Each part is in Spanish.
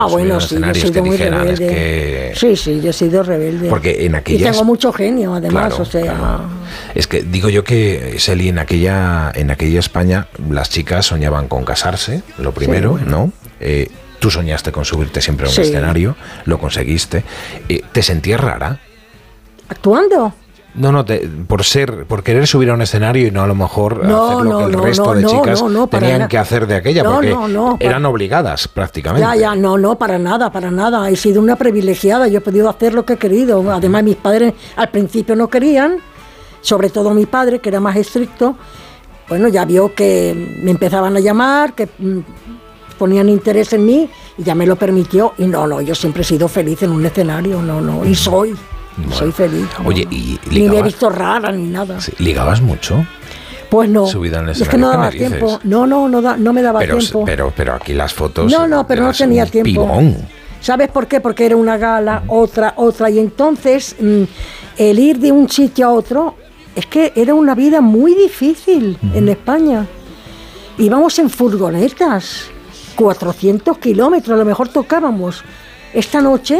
Bueno, sí, yo he sido muy rebelde. Sí, yo he sido rebelde. Porque en aquellas... Y tengo mucho genio, además, claro, o sea... Claro. Es que digo yo que, Sely, en aquella España, las chicas soñaban con casarse, lo primero, sí, bueno, ¿no? Tú soñaste con subirte siempre a un escenario, lo conseguiste. ¿Te sentías rara? ¿Actuando? No, por querer subir a un escenario y no a lo mejor hacer lo que el resto de chicas tenían que hacer de aquella, porque eran obligadas prácticamente. No, para nada. He sido una privilegiada, yo he podido hacer lo que he querido. Además, mis padres al principio no querían, sobre todo mi padre, que era más estricto. Bueno, ya vio que me empezaban a llamar, que ponían interés en mí y ya me lo permitió. Y yo siempre he sido feliz en un escenario, y soy. Bueno, soy feliz. Oye, ¿y ligabas? Ni me he visto rara ni nada. Sí, ¿ligabas mucho? Pues no. Subida en el es que no daba tiempo. No me daba tiempo. Pero aquí las fotos. Pero no tenía tiempo. Pibón. ¿Sabes por qué? Porque era una gala, otra. Y entonces, el ir de un sitio a otro, es que era una vida muy difícil en España. Íbamos en furgonetas, 400 kilómetros, a lo mejor tocábamos. Esta noche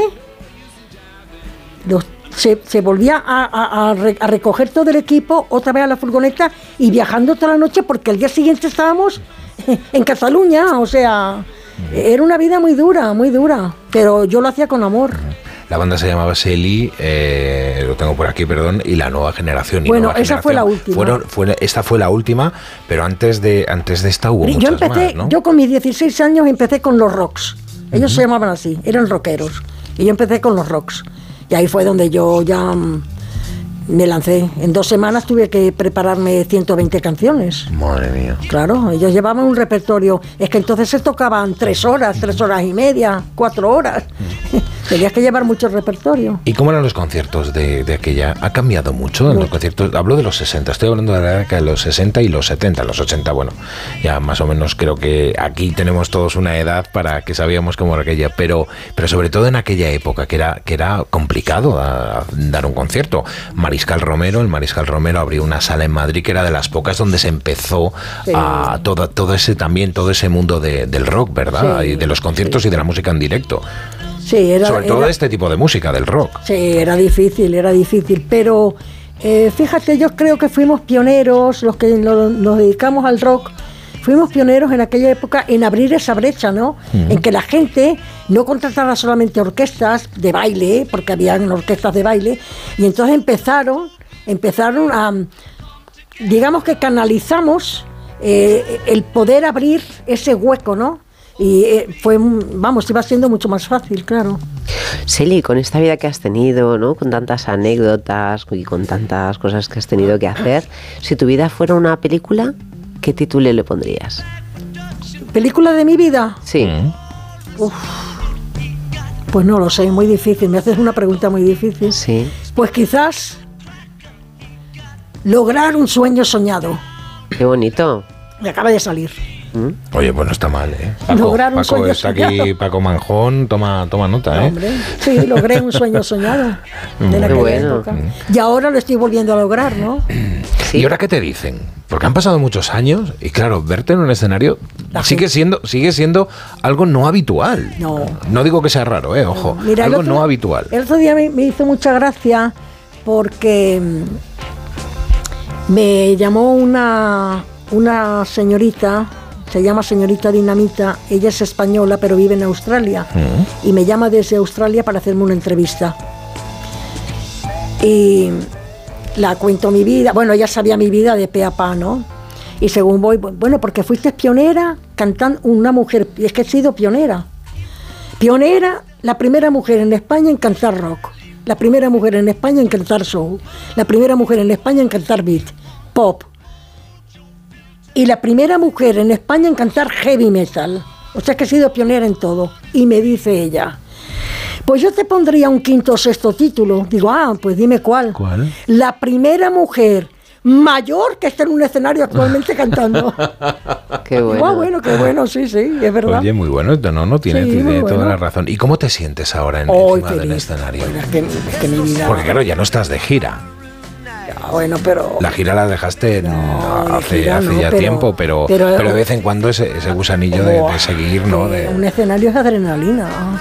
se volvía a recoger todo el equipo otra vez a la furgoneta y viajando toda la noche porque al día siguiente estábamos en Cataluña, o sea, era una vida muy dura, pero yo lo hacía con amor. La banda se llamaba Sely, lo tengo por aquí, perdón, y La Nueva Generación. Bueno, esa fue la última. Esta fue la última, pero antes de esta hubo muchas más, ¿no? Yo con mis 16 años empecé con los rocks. Ellos se llamaban así, eran rockeros. Y yo empecé con los rocks. Y ahí fue donde yo ya me lancé. En 2 semanas tuve que prepararme 120 canciones. Madre mía. Claro, ellos llevaban un repertorio. Es que entonces se tocaban 3 horas y media, 4 horas. Tenías que llevar mucho repertorio. ¿Y cómo eran los conciertos de aquella? ¿Ha cambiado mucho en los conciertos? Hablo de los 60, estoy hablando de la época de los 60 y los 70. Los 80, bueno, ya más o menos creo que aquí tenemos todos una edad para que sabíamos cómo era aquella, pero sobre todo en aquella época que era complicado dar un concierto. El Mariscal Romero abrió una sala en Madrid que era de las pocas donde se empezó a todo ese mundo del rock, ¿verdad? Y de los conciertos y de la música en directo. Sí, sobre todo este tipo de música, del rock. Sí, era difícil, pero fíjate, yo creo que fuimos pioneros, los que nos dedicamos al rock, fuimos pioneros en aquella época en abrir esa brecha, ¿no? En que la gente no contratara solamente orquestas de baile, porque habían orquestas de baile, y entonces empezaron a, digamos que canalizamos el poder abrir ese hueco, ¿no? Y iba siendo mucho más fácil, claro. Sely, con esta vida que has tenido, ¿no? Con tantas anécdotas y con tantas cosas que has tenido que hacer, si tu vida fuera una película, ¿qué título le pondrías? ¿Película de mi vida? Sí. Pues no lo sé, muy difícil. Me haces una pregunta muy difícil. Sí. Pues quizás lograr un sueño soñado. Qué bonito. Me acaba de salir. Oye, pues no está mal, ¿eh? Lograr un sueño está soñado. Aquí Paco Manjón, toma nota, ¿eh? Hombre, sí, logré un sueño soñado de aquella época. Y ahora lo estoy volviendo a lograr, ¿no? Sí. ¿Y ahora qué te dicen? Porque han pasado muchos años y claro, verte en un escenario sigue siendo algo no habitual. No digo que sea raro, ojo, mira, algo no habitual. El otro día me hizo mucha gracia porque me llamó una señorita. Se llama señorita Dinamita, ella es española pero vive en Australia y me llama desde Australia para hacerme una entrevista. Y la cuento mi vida, bueno, ella sabía mi vida de pe a pa, ¿no? Y según voy, bueno, porque fuiste pionera cantando una mujer, y es que he sido pionera, la primera mujer en España en cantar rock, la primera mujer en España en cantar soul, la primera mujer en España en cantar beat, pop, y la primera mujer en España en cantar heavy metal. O sea que he sido pionera en todo. Y me dice ella, pues yo te pondría un 5º o 6º título. Digo, pues dime cuál. ¿Cuál? La primera mujer mayor que está en un escenario actualmente cantando. Qué bueno. Qué bueno, sí, es verdad. Oye, muy bueno, no tiene toda la razón. ¿Y cómo te sientes ahora encima del escenario? Bueno, es que mi vida... Porque claro, ya no estás de gira. bueno, pero... La gira la dejaste hace gira no, ya tiempo, pero de vez en cuando ese gusanillo de seguir, ¿no? Un escenario es adrenalina.